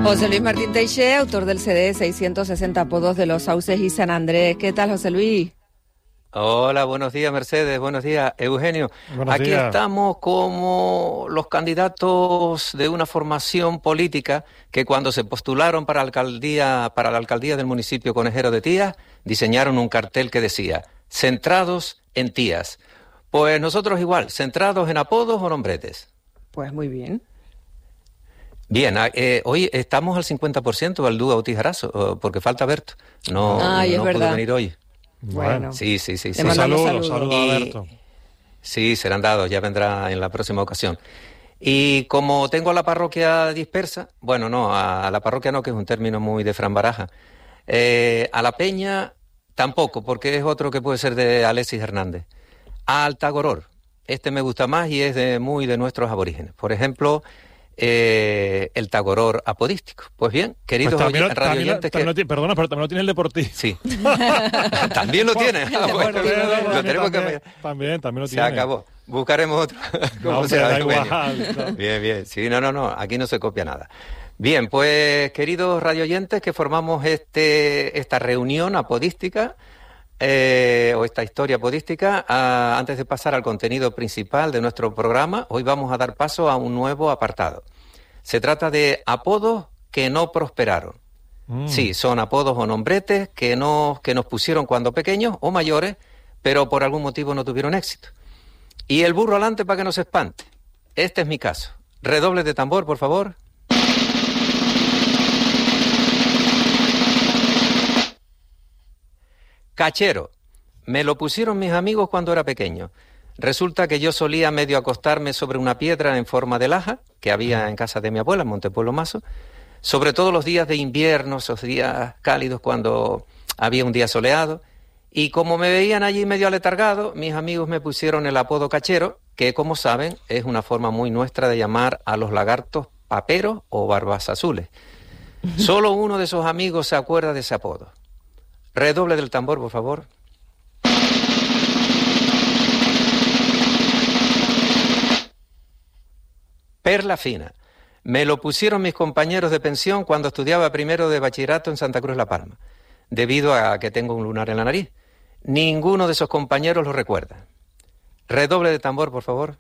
José Luis Martín Teixe, autor del CD 660 apodos de los Sauces y San Andrés. ¿Qué tal, José Luis? Hola, buenos días, Mercedes, buenos días, Eugenio. Buenos días. Estamos como los candidatos de una formación política que cuando se postularon para la alcaldía del municipio conejero de Tías, diseñaron un cartel que decía, centrados en Tías. Pues nosotros igual, centrados en apodos o nombretes. Pues muy bien. Bien, hoy estamos al 50% del dúo Tijarazo, porque falta Berto. No pudo venir hoy. Bueno. Sí. Saludos a Berto. Sí, serán dados, ya vendrá en la próxima ocasión. Y como tengo a la parroquia dispersa, a la parroquia no, que es un término muy de Fran Baraja, a la peña tampoco, porque es otro que puede ser de Alexis Hernández. A Altagoror, este me gusta más y es muy de nuestros aborígenes. Por ejemplo, el Tagoror apodístico. Pues bien, queridos radioyentes... Perdona, pero también lo tiene el Deportivo. Sí. También lo tiene. Lo tenemos que... También lo tiene. Se acabó. Buscaremos otro. No, da igual. Bien. Sí, no. Aquí no se copia nada. Bien, pues, queridos radioyentes, que formamos esta reunión apodística, o esta historia apodística, antes de pasar al contenido principal de nuestro programa, hoy vamos a dar paso a un nuevo apartado. Se trata de apodos que no prosperaron. Sí, son apodos o nombretes que nos pusieron cuando pequeños o mayores, pero por algún motivo no tuvieron éxito. Y el burro alante para que no se espante. Este es mi caso. Redoble de tambor, por favor. Cachero. Me lo pusieron mis amigos cuando era pequeño. Resulta que yo solía medio acostarme sobre una piedra en forma de laja, que había en casa de mi abuela, en Montepueblo Mazo, sobre todo los días de invierno, esos días cálidos cuando había un día soleado, y como me veían allí medio aletargado, mis amigos me pusieron el apodo Cachero, que como saben es una forma muy nuestra de llamar a los lagartos paperos o barbas azules. Solo uno de esos amigos se acuerda de ese apodo. Redoble del tambor, por favor. Perla fina. Me lo pusieron mis compañeros de pensión cuando estudiaba primero de bachillerato en Santa Cruz La Palma, debido a que tengo un lunar en la nariz. Ninguno de esos compañeros lo recuerda. Redoble de tambor, por favor.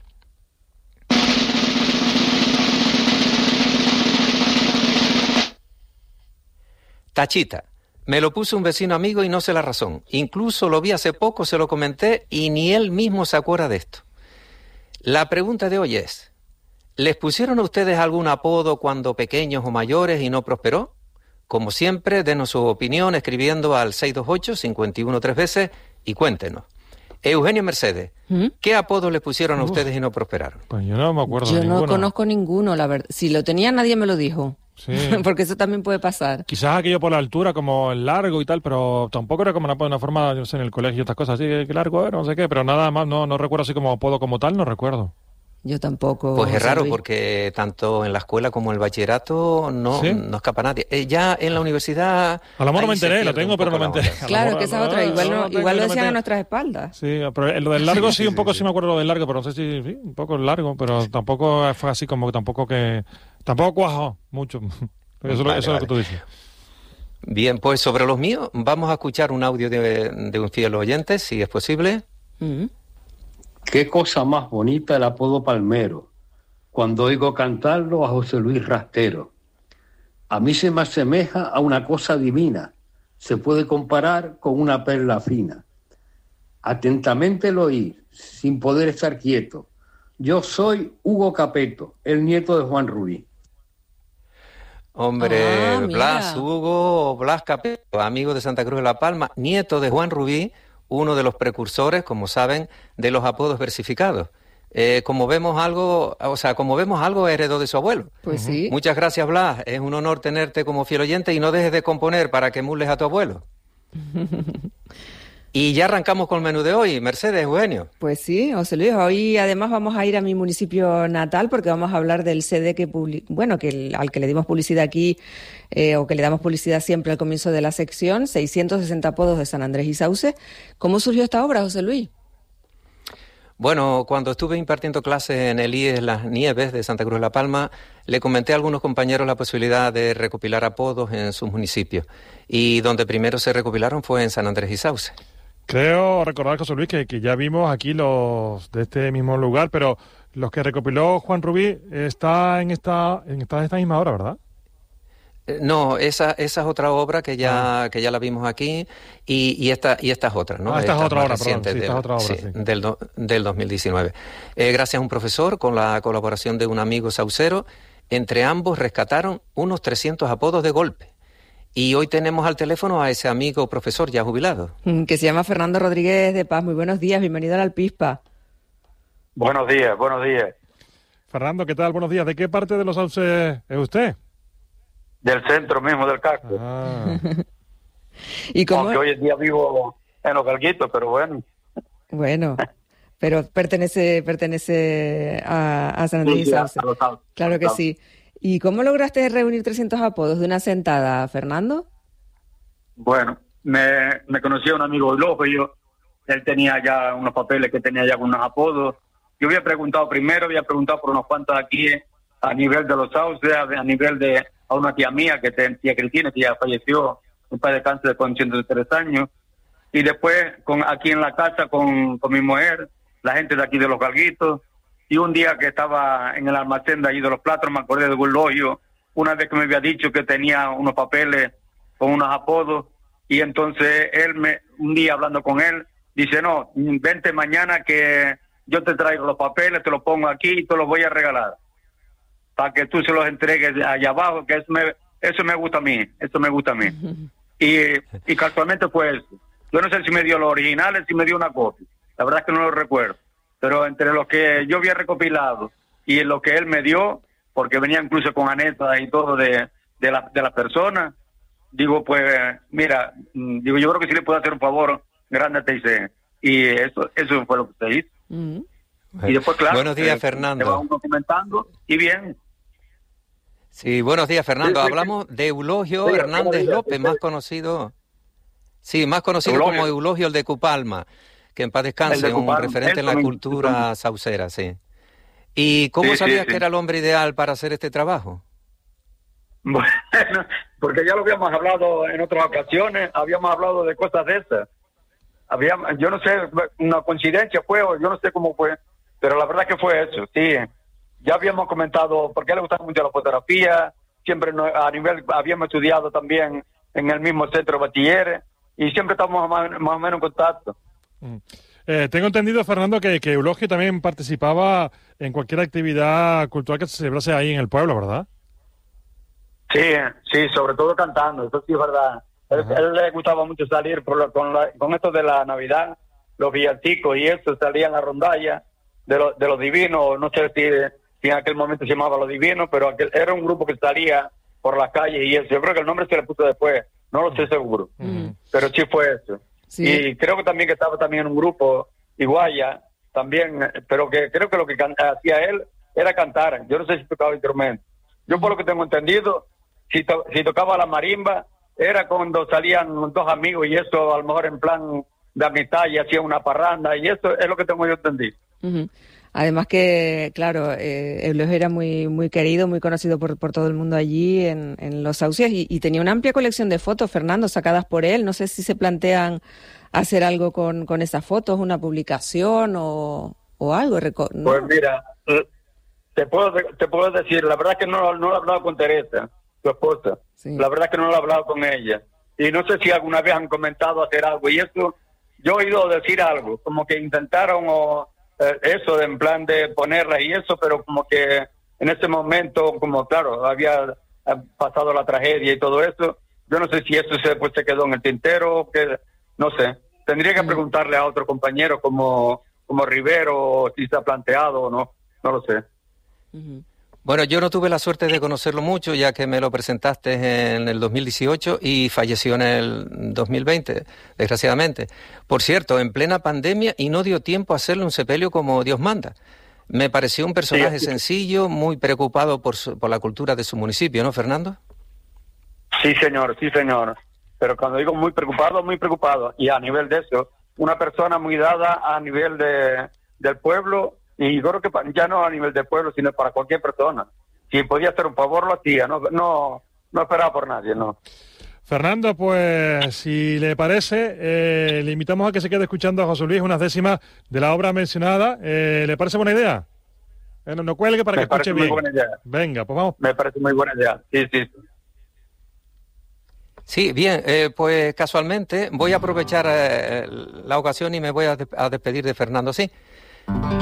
Tachita. Me lo puso un vecino amigo y no sé la razón. Incluso lo vi hace poco, se lo comenté y ni él mismo se acuerda de esto. La pregunta de hoy es, ¿les pusieron a ustedes algún apodo cuando pequeños o mayores y no prosperó? Como siempre, denos su opinión escribiendo al 628-51 3 veces y cuéntenos. Eugenio Mercedes, ¿qué apodo les pusieron a ustedes y no prosperaron? Pues yo no me acuerdo de ninguno. Yo no conozco ninguno, la verdad. Si lo tenía, nadie me lo dijo. Sí. Porque eso también puede pasar. Quizás aquello por la altura, como el largo y tal, pero tampoco era como una forma, yo sé, en el colegio y estas cosas así, que largo era, no sé qué, pero nada más, no recuerdo así como apodo como tal, no recuerdo. Yo tampoco. Pues es raro porque tanto en la escuela como en el bachillerato no escapa nadie. Ya en la universidad... A lo mejor no me enteré, lo tengo, pero no me enteré. Claro, que esa es otra. Igual lo decían a nuestras espaldas. Sí, pero lo del largo sí, un poco sí me acuerdo lo del largo, pero no sé si sí, un poco el largo, pero tampoco fue así como que tampoco cuajó mucho. Eso es lo que tú dices. Bien, pues sobre los míos vamos a escuchar un audio de un fiel oyente, si es posible. Qué cosa más bonita el apodo Palmero, cuando oigo cantarlo a José Luis Rastero. A mí se me asemeja a una cosa divina, se puede comparar con una perla fina. Atentamente lo oí, sin poder estar quieto. Yo soy Hugo Capeto, el nieto de Juan Rubí. Hombre, Blas Capeto, amigo de Santa Cruz de La Palma, nieto de Juan Rubí, uno de los precursores, como saben, de los apodos versificados. Como vemos algo heredó de su abuelo. Pues sí. Muchas gracias, Blas. Es un honor tenerte como fiel oyente y no dejes de componer para que emules a tu abuelo. Y ya arrancamos con el menú de hoy. Mercedes, Eugenio. Pues sí, José Luis. Hoy además vamos a ir a mi municipio natal porque vamos a hablar del CD al que le dimos publicidad aquí, o que le damos publicidad siempre al comienzo de la sección, 660 apodos de San Andrés y Sauces. ¿Cómo surgió esta obra, José Luis? Bueno, cuando estuve impartiendo clases en el IES Las Nieves de Santa Cruz de la Palma, le comenté a algunos compañeros la posibilidad de recopilar apodos en sus municipios. Y donde primero se recopilaron fue en San Andrés y Sauce. Creo recordar, José Luis, que ya vimos aquí los de este mismo lugar, pero los que recopiló Juan Rubí está en esta misma hora, ¿verdad? No, esa es otra obra que ya la vimos aquí y esta es otra, ¿no? Esta es otra obra, perdón, sí, esta es otra obra, sí. Del 2019. Gracias a un profesor, con la colaboración de un amigo saucero, entre ambos rescataron unos 300 apodos de golpe. Y hoy tenemos al teléfono a ese amigo profesor ya jubilado. Que se llama Fernando Rodríguez de Paz. Muy buenos días, bienvenido al Alpispa. Buenos días, buenos días. Fernando, ¿qué tal? Buenos días. ¿De qué parte de los Sauces es usted? Del centro mismo del casco. ¿Y cómo? Aunque hoy en día vivo en Los Galguitos, pero bueno. Bueno, pero pertenece a San Andrés y Sauce. Claro que sí. ¿Y cómo lograste reunir 300 apodos de una sentada, Fernando? Bueno, me conocía un amigo Eulogio, él tenía ya unos papeles que tenía ya con unos apodos. Yo había preguntado por unos cuantos aquí a nivel de los Sauces, a nivel de a una tía mía, tía Cristina, que ya falleció, un padre de cáncer con 103 años. Y después aquí en la casa con mi mujer, la gente de aquí de Los Galguitos. Y un día que estaba en el almacén de allí de los platos, me acordé de Eulogio, una vez que me había dicho que tenía unos papeles con unos apodos. Y entonces un día hablando con él, dice, no, vente mañana que yo te traigo los papeles, te los pongo aquí y te los voy a regalar, para que tú se los entregues allá abajo, que eso me gusta a mí. Y casualmente fue eso. Yo no sé si me dio los originales, si me dio una copia. La verdad es que no lo recuerdo. Pero entre lo que yo había recopilado y lo que él me dio, porque venía incluso con anécdotas y todo de la persona, digo, pues, mira, yo creo que sí le puedo hacer un favor grande a TIC. Y eso fue lo que se hizo. Y después, claro, buenos días, Fernando. Se va uno comentando y bien. Sí, buenos días, Fernando. Hablamos de Eulogio Hernández López, más conocido Eulogio, como Eulogio el de Cupalma, que en paz descanse, un referente en la cultura saucera, sí. ¿Y cómo sabías que era el hombre ideal para hacer este trabajo? Bueno, porque ya lo habíamos hablado en otras ocasiones, habíamos hablado de cosas de esas. Yo no sé, una coincidencia fue, o yo no sé cómo fue, pero la verdad que fue eso, sí. Ya habíamos comentado, porque a él le gustaba mucho la fotografía, siempre habíamos estudiado también en el mismo centro de bachilleres, y siempre estamos más o menos en contacto. Tengo entendido, Fernando, que Eulogio también participaba en cualquier actividad cultural que se celebrase ahí en el pueblo, ¿verdad? Sí, sobre todo cantando, eso sí es verdad. Él le gustaba mucho salir con esto de la Navidad, los villancicos y eso, salía en la rondalla de los divinos, no sé si en aquel momento se llamaba Los Divinos, pero era un grupo que salía por las calles y eso. Yo creo que el nombre se le puso después, no lo sé seguro, pero sí fue eso. Sí. Y creo que también estaba también en un grupo, Iguaya, también, pero que creo que lo que hacía él era cantar. Yo no sé si tocaba instrumento. Yo por lo que tengo entendido, si tocaba la marimba, era cuando salían dos amigos y eso a lo mejor en plan de amistad y hacían una parranda y eso es lo que tengo yo entendido. Además que, claro, Eulogio era muy muy querido, muy conocido por todo el mundo allí en los Sauces y tenía una amplia colección de fotos, Fernando, sacadas por él. No sé si se plantean hacer algo con esas fotos, una publicación o algo. ¿No? Pues mira, te puedo decir, la verdad es que no lo he hablado con Teresa, su esposa. Sí. La verdad es que no lo he hablado con ella. Y no sé si alguna vez han comentado hacer algo. Y eso, yo he oído decir algo, como que intentaron eso en plan de ponerla y eso, pero como que en ese momento, como claro, había pasado la tragedia y todo eso, yo no sé si eso se quedó en el tintero, que no sé. Tendría que preguntarle a otro compañero como Rivero si se ha planteado o no lo sé. Bueno, yo no tuve la suerte de conocerlo mucho, ya que me lo presentaste en el 2018 y falleció en el 2020, desgraciadamente. Por cierto, en plena pandemia, y no dio tiempo a hacerle un sepelio como Dios manda. Me pareció un personaje sencillo, muy preocupado por la cultura de su municipio, ¿no, Fernando? Sí, señor. Pero cuando digo muy preocupado. Y a nivel de eso, una persona muy dada a nivel de del pueblo, y yo creo que ya no a nivel del pueblo, sino para cualquier persona. Si podía hacer un favor, lo hacía, no esperaba por nadie, no. Fernando, pues si le parece, le invitamos a que se quede escuchando a José Luis unas décimas de la obra mencionada. ¿Le parece buena idea? No cuelgue para que escuche bien. Me parece muy buena idea. Venga, pues vamos. Me parece muy buena idea, sí. Sí, bien, pues casualmente voy a aprovechar la ocasión y me voy a despedir de Fernando, sí.